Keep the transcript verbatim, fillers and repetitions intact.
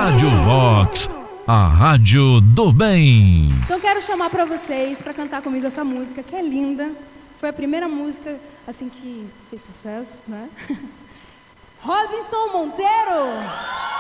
Rádio Vox, a rádio do bem. Então quero chamar para vocês para cantar comigo essa música que é linda. Foi a primeira música assim que fez sucesso, né? Robinson Monteiro.